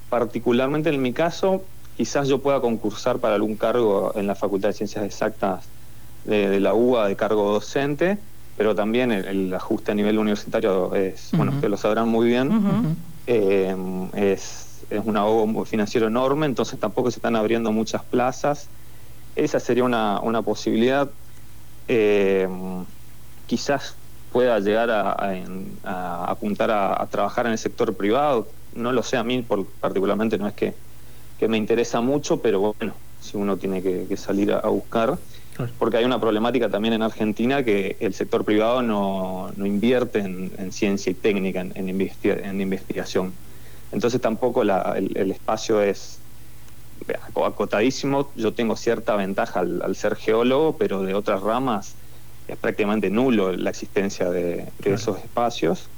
particularmente en mi caso, quizás yo pueda concursar para algún cargo en la Facultad de Ciencias Exactas de la UBA de cargo docente, pero también el ajuste a nivel universitario es, bueno, ustedes lo sabrán muy bien, es un ahogo financiero enorme, entonces tampoco se están abriendo muchas plazas. Esa sería una posibilidad. Quizás pueda llegar a apuntar a trabajar en el sector privado. No lo sé, a mí particularmente no es que me interesa mucho, pero bueno, si uno tiene que salir a buscar, claro. Porque hay una problemática también en Argentina que el sector privado no invierte en ciencia y técnica, en investigación. Entonces tampoco el espacio es acotadísimo. Yo tengo cierta ventaja al ser geólogo, pero de otras ramas es prácticamente nulo la existencia de esos espacios.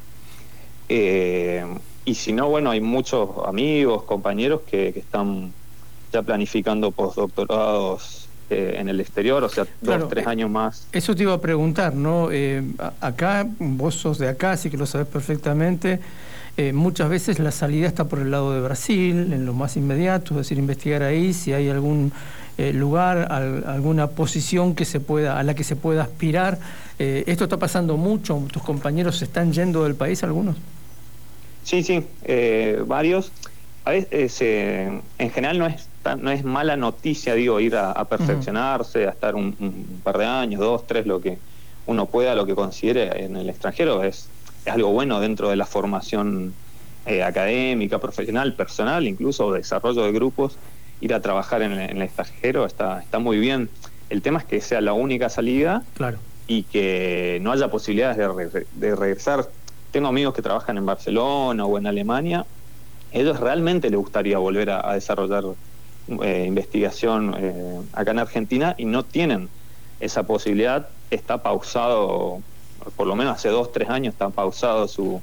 Y si no, bueno, hay muchos amigos, compañeros que están ya planificando postdoctorados en el exterior, o sea, claro, 2 o 3 años más. Eso te iba a preguntar, ¿no? Acá, vos sos de acá, así que lo sabés perfectamente. Muchas veces la salida está por el lado de Brasil, en lo más inmediato, es decir, investigar ahí si hay algún lugar, alguna posición a la que se pueda aspirar. ¿Esto está pasando mucho? ¿Tus compañeros se están yendo del país, algunos? Sí, varios. A veces, en general no es mala noticia, digo, ir a perfeccionarse, a estar un par de años, 2, 3, lo que uno pueda, lo que considere en el extranjero, es algo bueno dentro de la formación académica, profesional, personal, incluso desarrollo de grupos. Ir a trabajar en el extranjero está muy bien. El tema es que sea la única salida, claro, y que no haya posibilidades de regresar. Tengo amigos que trabajan en Barcelona o en Alemania. Ellos realmente les gustaría volver a desarrollar investigación acá en Argentina y no tienen esa posibilidad. Está pausado, por lo menos hace 2 o 3 años está pausado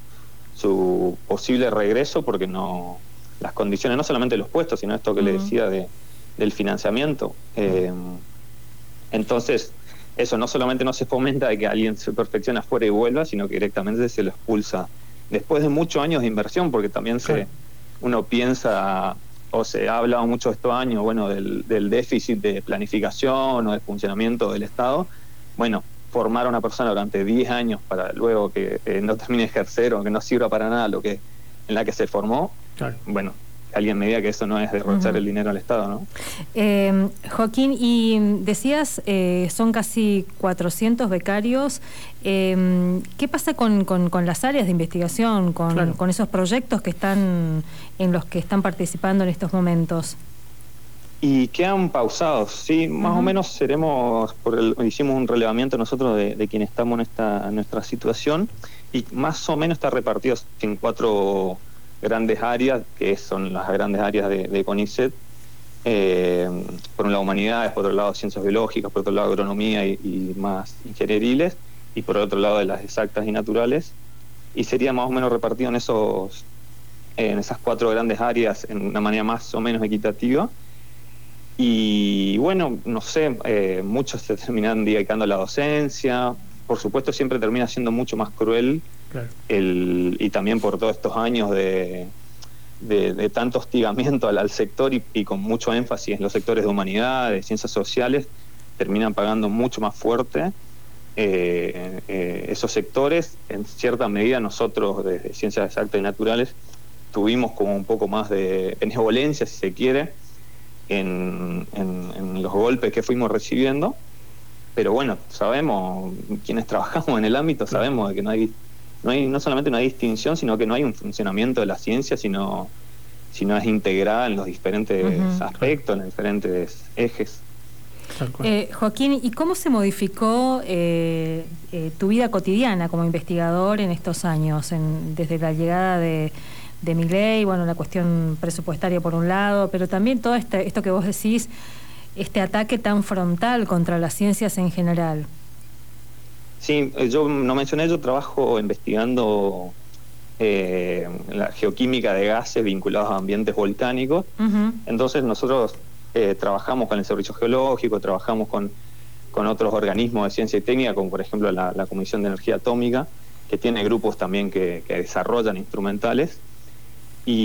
su posible regreso, porque no, las condiciones, no solamente los puestos, sino esto que le decía del financiamiento. Entonces, eso no solamente no se fomenta de que alguien se perfeccione afuera y vuelva, sino que directamente se lo expulsa después de muchos años de inversión, porque también uno piensa, o se ha hablado mucho estos años, bueno, del déficit de planificación o de funcionamiento del Estado. Bueno, formar a una persona durante 10 años para luego que no termine de ejercer o que no sirva para nada en la que se formó, claro. Bueno, alguien me diga que eso no es derrochar el dinero al Estado, ¿no? Joaquín, y decías, son casi 400 becarios. ¿Qué pasa con las áreas de investigación, con esos proyectos en los que están participando en estos momentos? Y quedan pausados, sí, más o menos hicimos un relevamiento nosotros de quienes estamos en nuestra situación, y más o menos está repartido en 4 grandes áreas, que son las grandes áreas de CONICET. Por un lado humanidades, por otro lado ciencias biológicas, por otro lado agronomía y más ingenieriles, y por otro lado de las exactas y naturales, y sería más o menos repartido en esas 4 grandes áreas en una manera más o menos equitativa. Y bueno, no sé, muchos se terminan dedicando a la docencia. Por supuesto siempre termina siendo mucho más cruel, claro, y también por todos estos años de tanto hostigamiento al sector y con mucho énfasis en los sectores de humanidades, ciencias sociales, terminan pagando mucho más fuerte esos sectores. En cierta medida nosotros desde ciencias exactas y naturales tuvimos como un poco más de benevolencia, si se quiere, en los golpes que fuimos recibiendo, pero bueno, sabemos, quienes trabajamos en el ámbito, sabemos de que no solamente no hay distinción, sino que no hay un funcionamiento de la ciencia, sino es integrada en los diferentes aspectos, en los diferentes ejes. Joaquín, ¿y cómo se modificó tu vida cotidiana como investigador en estos años, desde la llegada de Milei, bueno, la cuestión presupuestaria por un lado, pero también todo esto que vos decís, este ataque tan frontal contra las ciencias en general? Sí, yo no mencioné, yo trabajo investigando la geoquímica de gases vinculados a ambientes volcánicos. Entonces nosotros trabajamos con el Servicio Geológico, trabajamos con otros organismos de ciencia y técnica, como por ejemplo la Comisión de Energía Atómica, que tiene grupos también que desarrollan instrumentales.